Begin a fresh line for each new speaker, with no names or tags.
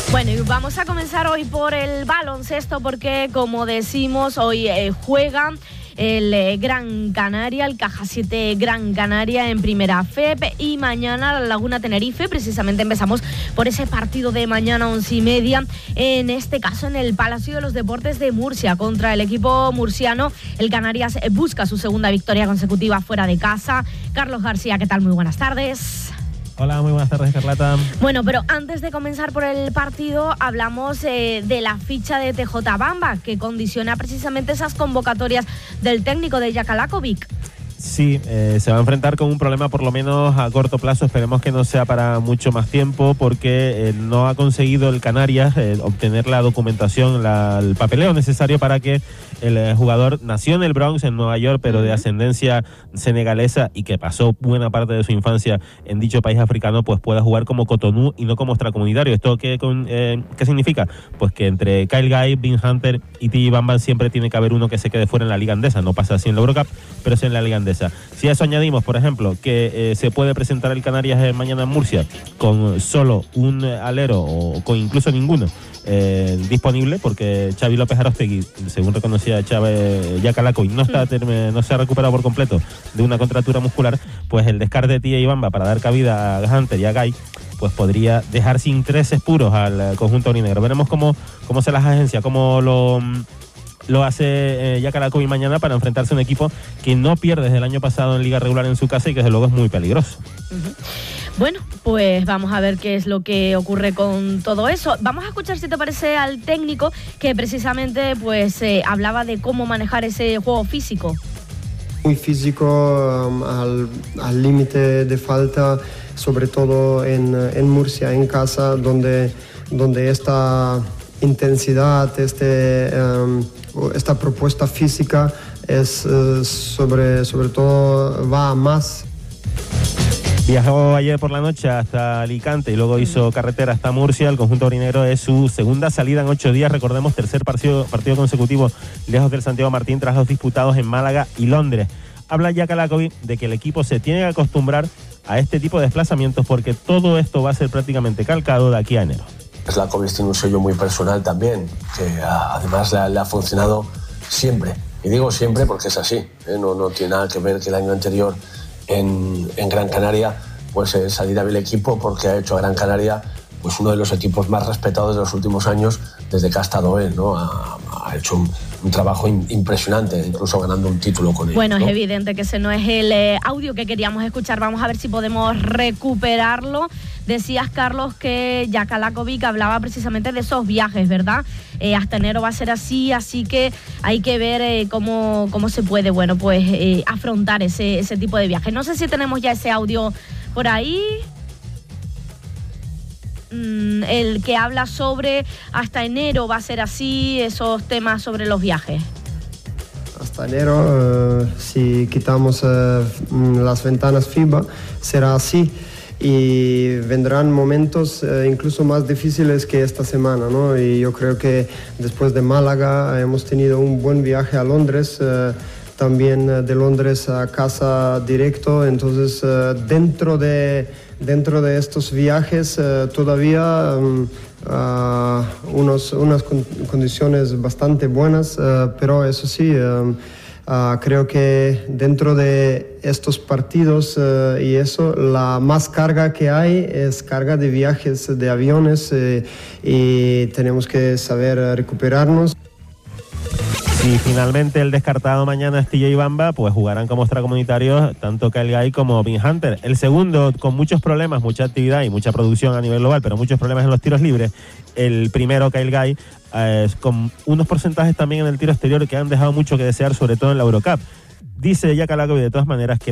Bueno, y vamos a comenzar hoy por el baloncesto porque, como decimos, hoy juega el Gran Canaria, el Caja 7 Gran Canaria en Primera FEP, y mañana la Laguna Tenerife. Precisamente empezamos por ese partido de mañana 11:30, en este caso en el Palacio de los Deportes de Murcia, contra el equipo murciano. El Canarias busca su segunda victoria consecutiva fuera de casa. Carlos García, ¿qué tal? Muy buenas tardes.
Hola, muy buenas tardes, Carlata.
Bueno, pero antes de comenzar por el partido, hablamos de la ficha de TJ Bamba, que condiciona precisamente esas convocatorias del técnico de Jaka Lakovic.
Sí, se va a enfrentar con un problema por lo menos a corto plazo. Esperemos que no sea para mucho más tiempo, porque no ha conseguido el Canarias obtener la documentación, el papeleo necesario para que el jugador nació en el Bronx, en Nueva York, pero de ascendencia senegalesa y que pasó buena parte de su infancia en dicho país africano, pues pueda jugar como Cotonou y no como extracomunitario. ¿Esto qué significa? Pues que entre Kyle Guy, Vin Hunter y TJ Bamba siempre tiene que haber uno que se quede fuera en la Liga Andesa. No pasa así en la Eurocup, pero sí en la Liga Andesa. Si a eso añadimos, por ejemplo, que se puede presentar el Canarias mañana en Murcia con solo un alero o con incluso ninguno disponible, porque Xavi López Arostegui, según reconocía Jaka Lakovic, no se ha recuperado por completo de una contractura muscular, pues el descarte de TJ Bamba para dar cabida a Hunter y a Guy pues podría dejar sin 13 puros al conjunto aurinegro. Veremos cómo se las agencia, cómo lo hace Jaka Lakovic mañana para enfrentarse a un equipo que no pierde desde el año pasado en liga regular en su casa y que desde luego es muy peligroso.
Bueno, pues vamos a ver qué es lo que ocurre con todo eso. Vamos a escuchar, si te parece, al técnico que precisamente pues hablaba de cómo manejar ese juego físico.
Muy físico, al límite de falta, sobre todo en Murcia, en casa, donde esta intensidad, esta propuesta física es sobre todo va a más.
Viajó ayer por la noche hasta Alicante y luego hizo carretera hasta Murcia. El conjunto aurinegro es su segunda salida en 8 días. Recordemos, tercer partido consecutivo lejos del Santiago Martín tras los disputados en Málaga y Londres. Habla Jaka Lakovic de que el equipo se tiene que acostumbrar a este tipo de desplazamientos, porque todo esto va a ser prácticamente calcado de aquí a enero.
Lakovic tiene un sello muy personal también, que además le ha funcionado siempre. Y digo siempre porque es así, no tiene nada que ver que el año anterior en Gran Canaria pues salir a ver el equipo, porque ha hecho a Gran Canaria pues uno de los equipos más respetados de los últimos años desde que ha estado él, ¿no? Ha hecho un trabajo impresionante, incluso ganando un título con él.
Bueno,
¿no?
Es evidente que ese no es el audio que queríamos escuchar. Vamos a ver si podemos recuperarlo. Decías, Carlos, que Jaka Lakovic hablaba precisamente de esos viajes, ¿verdad? Hasta enero va a ser así que hay que ver cómo se puede, bueno, pues afrontar ese tipo de viajes. No sé si tenemos ya ese audio por ahí. El que habla sobre hasta enero va a ser así, esos temas sobre los viajes.
Hasta enero, si quitamos las ventanas FIBA, será así. Y vendrán momentos incluso más difíciles que esta semana, ¿no? Y yo creo que después de Málaga hemos tenido un buen viaje a Londres, también de Londres a casa directo. Entonces, dentro de estos viajes todavía unas condiciones bastante buenas, pero eso sí, creo que dentro de estos partidos y eso, la más carga que hay es carga de viajes, de aviones, y tenemos que saber recuperarnos.
Si finalmente el descartado mañana es TJ Bamba, pues jugarán como extracomunitarios tanto Kyle Guy como Vin Hunter. El segundo, con muchos problemas, mucha actividad y mucha producción a nivel global, pero muchos problemas en los tiros libres. El primero, Kyle Guy, con unos porcentajes también en el tiro exterior que han dejado mucho que desear, sobre todo en la Eurocup. Dice Jaka Lakovic de todas maneras que